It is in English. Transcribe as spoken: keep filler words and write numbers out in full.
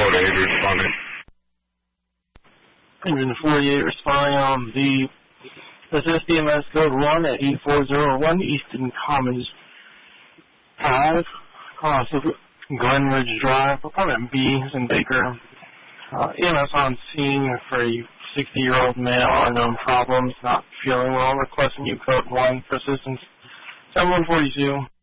forty-eight responding. Engine forty-eight responding on the assist E M S code one at eight four zero one Easton Commons Drive, across Glen Ridge Drive, apartment B in Baker. Uh, E M S on scene for a sixty-year-old male, unknown problems, not feeling well, requesting you code one for assistance. seven one four two.